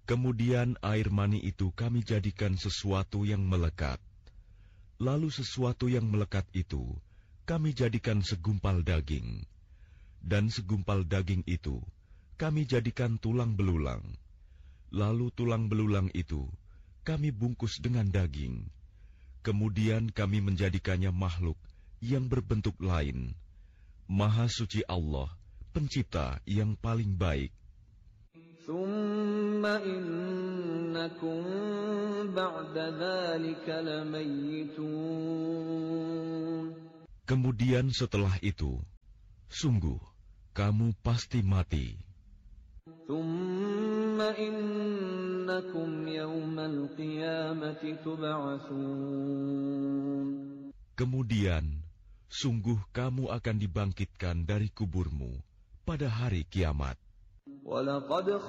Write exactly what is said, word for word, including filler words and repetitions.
Kemudian air mani itu kami jadikan sesuatu yang melekat. Lalu sesuatu yang melekat itu kami jadikan segumpal daging. Dan segumpal daging itu kami jadikan tulang belulang. Lalu tulang belulang itu kami bungkus dengan daging. Kemudian kami menjadikannya makhluk yang berbentuk lain. Maha suci Allah, pencipta yang paling baik. ثُمَّ إِنَّكُمْ بَعْدَ ذَلِكَ لَمَيِّتُونَ Kemudian setelah itu, sungguh kamu pasti mati. ثُمَّ إِنَّكُمْ يَوْمَ الْقِيَامَةِ تُبْعَثُونَ Kemudian, sungguh kamu akan dibangkitkan dari kuburmu pada hari kiamat. وَلَقَدْ